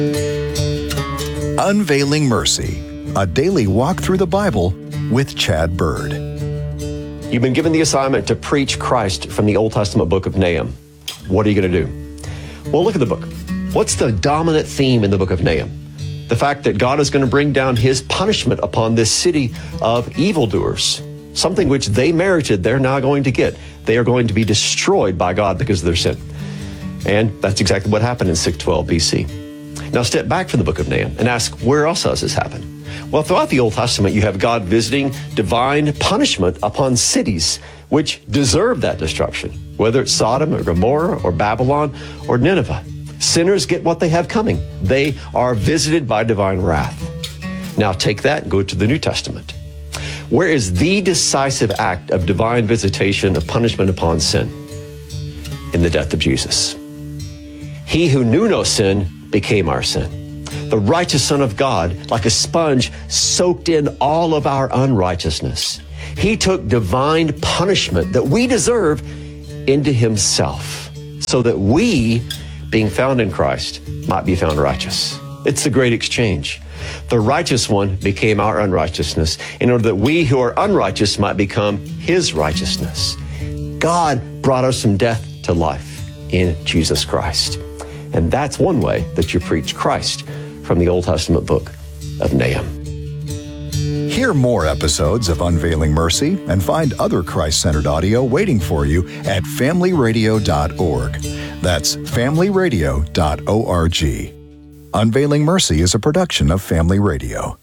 Unveiling Mercy, a daily walk through the Bible with Chad Bird. You've been given the assignment to preach Christ from the Old Testament book of Nahum. What are you going to do? Well, look at the book. What's the dominant theme in the book of Nahum? The fact that God is going to bring down his punishment upon this city of evildoers. Something which they merited, they're now going to get. They are going to be destroyed by God because of their sin. And that's exactly what happened in 612 BC. Now step back from the book of Nahum and ask, where else has this happened? Well, throughout the Old Testament, you have God visiting divine punishment upon cities which deserve that destruction, whether it's Sodom or Gomorrah or Babylon or Nineveh. Sinners get what they have coming. They are visited by divine wrath. Now take that and go to the New Testament. Where is the decisive act of divine visitation of punishment upon sin? In the death of Jesus. He who knew no sin became our sin. The righteous Son of God, like a sponge, soaked in all of our unrighteousness. He took divine punishment that we deserve into himself, so that we, being found in Christ, might be found righteous. It's the great exchange. The righteous one became our unrighteousness in order that we who are unrighteous might become his righteousness. God brought us from death to life in Jesus Christ. And that's one way that you preach Christ from the Old Testament book of Nahum. Hear more episodes of Unveiling Mercy and find other Christ-centered audio waiting for you at familyradio.org. That's familyradio.org. Unveiling Mercy is a production of Family Radio.